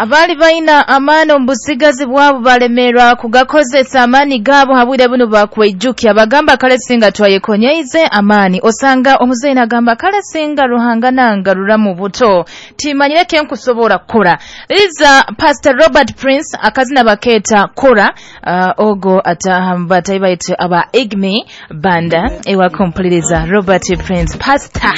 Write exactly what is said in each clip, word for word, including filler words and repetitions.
abali baina amano mbusigazi bwabo balemerwa kugakozesa amani gabo habwire buno bakwejukya bagamba kale singa twayekonyeize amani osanga omuzeyi nagamba kale singa ruhangana ngarura mu buto timanyire ke nkusobora kora liza Pastor Robert Prince akazina baketa kora uh, ogo atahamba taibaite aba Igme banda ewa kompiliza Robert Prince Pastor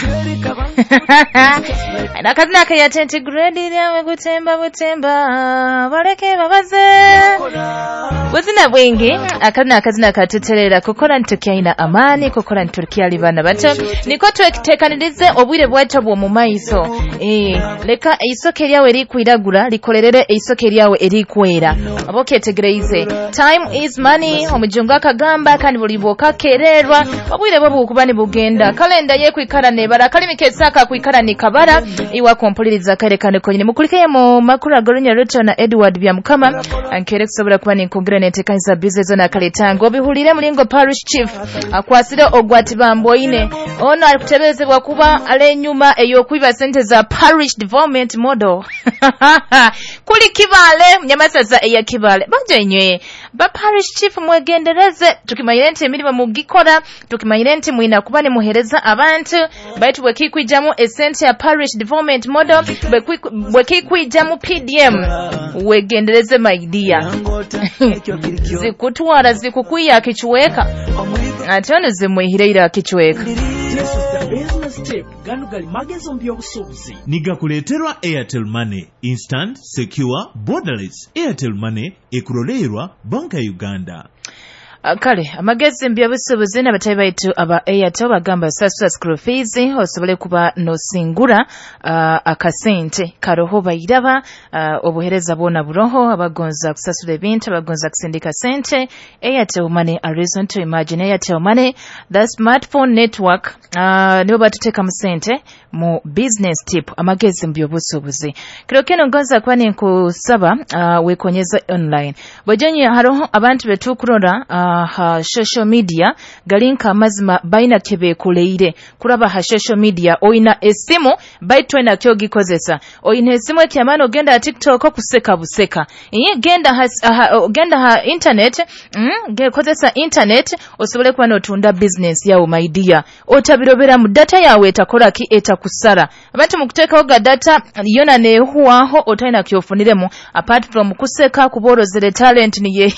nakazina kaya twenty grade lyawe gutemba butemba bareke babaze buzina bwingi akazina akazina katuterera kokora ntukyaina amani kokora ntukyali bana bato niko twetekanirize obwire bwacho bwo mu maiso eh leka isoke lyawe likwiragura likolerere isoke lyawe erikwera aboketegereize time is money omujunga kagamba kandi buliboka kererwa obwire bwo bukubani bugenda kalenda ye kwikarane bara kalimikesa ka kwikarane kabara iwa kompuliriza kare kane konyine mukulike mu makuru agoronya Ruto na Edward Byamukama ankere kusobora kuba ni congrenate kanisa business na kaletango bihulire mulingo parish chief akwasire ogwati bamboine ono alikuterezebwa kuba ale nyuma eyo kwiba sente za parish development model kuli Kibale mnyamasaza eya Kibale bajenywe ba parish chief mwegendereze tukimanyire nti emiriba mugikora tukimanyire nti mwina kuba ni muhereza abantu baitu bwekikwijamu essence ya parish development model bwekikwijamu P D M wegendereze maidia zikutwara zikukwiya kichweka atone zimwihirira kichweka niga kuleterwa Airtel Money instant secure borderless Airtel Money ekurolerwa banka Uganda. Kale amagezi mbya busubuzi n'abatayi baitu aba Airtel bagamba sasula school fees osobole kuba no singura uh, akasente karoho bayiraba uh, obuhereza bona buroho abagonza kusasula ebintu abagonza kusindika sente Airtel Money a reason to imagine Airtel Money the smartphone network uh, nibo batuteka mu sente mu business tip amagezi mbya busubuzi kiro keno ngonza kwani nkusaba uh, wekonyeza online bojenye haroho abantu betukurora uh, ha social media galinka amazima baina kebe kuleire kuraba ha social media oina esimu baitwe na kyo gikozesa oina esimu ekyamano genda TikTok kuseka buseka iye genda ha, ha genda ha internet mm, ge kozesa internet osobole kwa no tunda business yawo my dear otabirobera mu data yawe etakola ki etakusara abantu mukuteka oga data yona ne huaho otaina kyofuniremo apart from kuseka kuborozere talent niye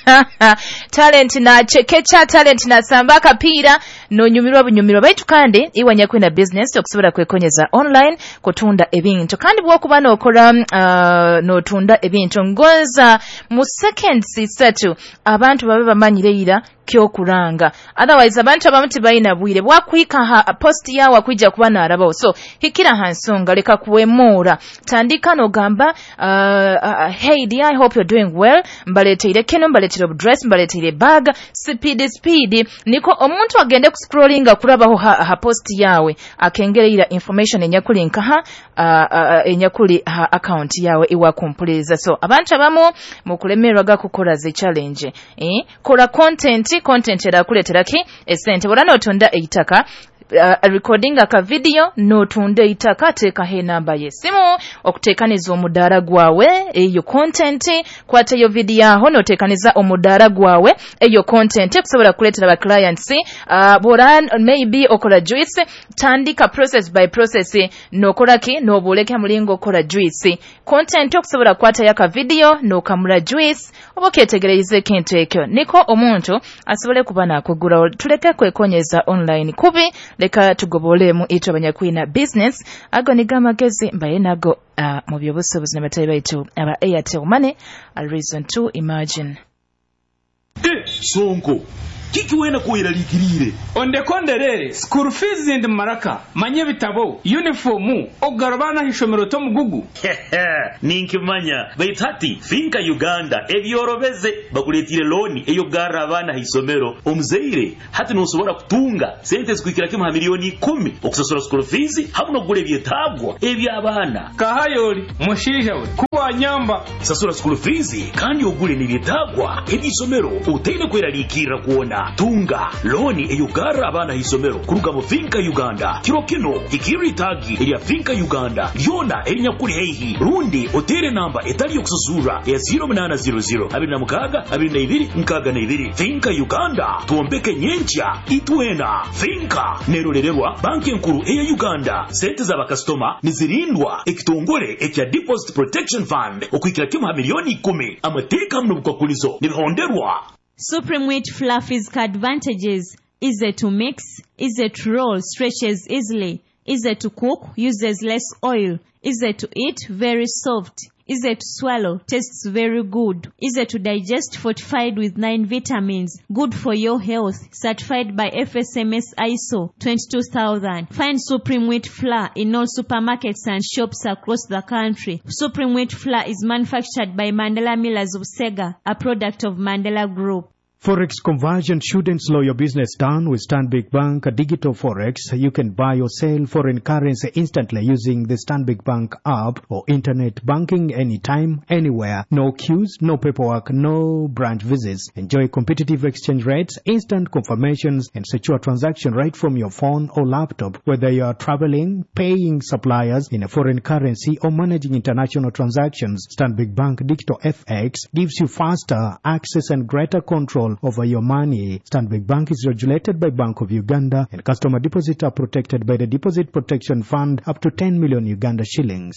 talent na chekecha talent na samba kapira no nyumirwa bunyumirwa baitu kandi iwanya kwina business okusobora kwekonyeza online kutunda ebintu kandi bwo kubana okora uh, no tunda ebintu ngoza mu seconds isatu abantu babe bamanyirira kyo kuranga otherwise abantu abamuti bayina bwire bwakwika ha post yawa kwijja kubana arabo so hikira hansonga leka kuwemura tandika no gamba uh, uh, hey dear I hope you're doing well mbaleteire kino mbaleteire dress mbaleteire bag speed speed niko omuntu agende ku scrollinga kurabaho ha, ha post yawe akengereira information enyakuli nkaha uh, uh, enyakuli ha account yawe iwa kompuleza so abantu abamu mukulemerwa gakukola ze challenge eh kola content content era kuletera ki esente bora notonda eitaka Uh, recording aka video no tunde itaka teka he namba yesimu okutekaniza omudara gwawe eyo content kwata yo video aho no tekaniza omudara gwawe eyo content kusobola kuletera ba clients uh, boran maybe okola juice tandika process by process no kola ki no boleka mulingo okola juice content okusobola kwata yaka video no kamula juice oboketegereze kintu ekyo niko omuntu asobole kubana kugura tuleke kwekonyeza online kubi leka tugobole mu ito abanyakwina business ago nigama gezi mbaye nago uh, mu byobusobozi n'abatayi baitu aba Airtel Money a reason to imagine eh sonko kiki wena kuira likirire onde konderere school fees and maraka manye bitabo uniform ogarabana hishomero to mugugu ninki manya baitati finka Uganda ebyorobeze bakuletire loan eyo garabana hisomero omzeire hati nosobora kutunga sente zikwikira kimwe miliyoni kumi okusasura school fees habuno gure byetabwa ebyabana kahayoli mushija we kuwa nyamba sasura school fees kandi ogure ni byetabwa ebisomero utende kweralikira kuona tunga loni eyugara abana hisomero kuruga mu Finka Uganda kiro kino ikiri tagi ya Finka Uganda yona elinyakuri heihi rundi otere namba etali yokususura ya zero nine zero zero abiri na mukaga abiri na ibiri mukaga na ibiri. Finka Uganda tuombeke nyencha itwena Finka nerorererwa banki nkuru eya Uganda. Sente za bakastoma nizirindwa ekitongole ekya Deposit Protection Fund okwikira kimu milioni kumi. Amateka mno bukakulizo nibihonderwa. Supreme Wheat Flour physical advantages: easy to mix, easy to roll, stretches easily, easy to cook, uses less oil, easy to eat, very soft, easy to swallow, tastes very good, easy to digest, fortified with nine vitamins, good for your health, certified by F S M S I S O twenty-two thousand. Find Supreme Wheat Flour in all supermarkets and shops across the country. Supreme Wheat Flour is manufactured by Mandela Millers of Sega, a product of Mandela Group. Forex conversion shouldn't slow your business down with Stanbic Bank Digital Forex. You can buy or sell foreign currency instantly using the Stanbic Bank app or internet banking anytime, anywhere. No queues, no paperwork, no branch visits. Enjoy competitive exchange rates, instant confirmations, and secure transaction right from your phone or laptop. Whether you are traveling, paying suppliers in a foreign currency, or managing international transactions, Stanbic Bank Digital F X gives you faster access and greater control over your money. Stanbic Bank is regulated by Bank of Uganda, and customer deposits are protected by the Deposit Protection Fund up to ten million Uganda shillings.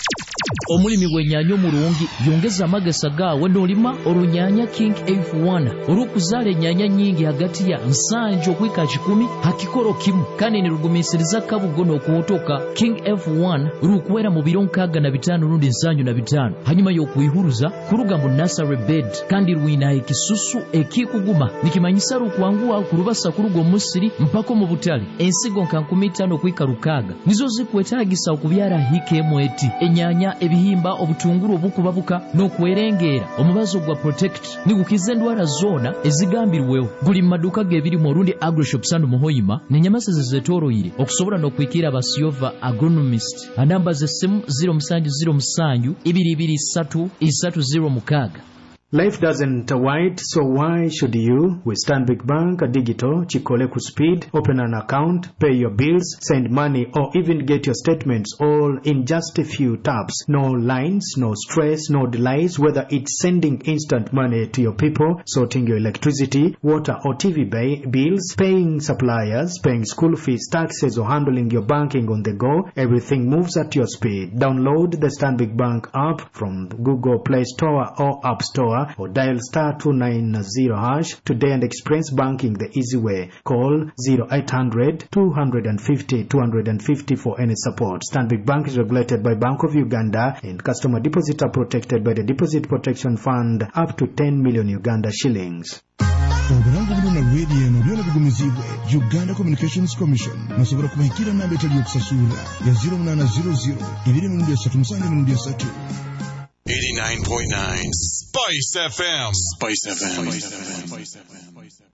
Omulimi gwennyanya omulungi yongeza amagesa gaawe n'olima olunyanya King F one olukuzaala ennyanya nnyingi hagati ya nsanju okwika kikumi hakikolo kimu kandi nirugumisiriza kabugo n'okuwotoka. King F one lukuwera mu biro nkaaga na bitaano lundi nsanju na bitaano hanyuma y'okuyihuluza kuruga mu nursery bed kandi lwina ekisusu ekikuguma nikimanyisa lukwanguwa kulubasa kuruga omusiri mpako mu butale ensigo nka nkumi ttaano okwika lukaaga nizo zikwetaagisa okubyala hikemu eti ennyanya ebihimba obutunguru obukubabuka n'okwerengera omubazo gwa protect nigukiza endwala zona ezigambirwewo guli mu maduuka g'ebiri mu Rundi Agrishop Sandu Muhoyima n'ennyamasa zezetoroyire okusobola n'okwikira abasiova agronomist. Anamba z'essimu zero musanju zero musanju ibiri ibiri ssatu ssatu zero mukaaga. Life doesn't wait, so why should you? With Stanbic Bank Digital, chikole ku speed, open an account, pay your bills, send money, or even get your statements all in just a few taps. No lines, no stress, no delays, whether it's sending instant money to your people, sorting your electricity, water or T V bay, bills, paying suppliers, paying school fees, taxes, or handling your banking on the go. Everything moves at your speed. Download the Stanbic Bank app from Google Play Store or App Store, or dial star two nine zero hash today and experience banking the easy way. Call zero eight hundred two fifty two fifty for any support. Stanbic Bank is regulated by Bank of Uganda, and customer deposits are protected by the Deposit Protection Fund up to ten million Uganda shillings. Oburango buluna radio eno byona bigumizibwe Uganda Communications Commission musobora kubahikira namba etali yokusasula ya zero nine zero zero ibiri mu ssatu musanju mu ssatu. eighty-nine point nine Spice F M. Spice F M. Spice F M. Spice F M.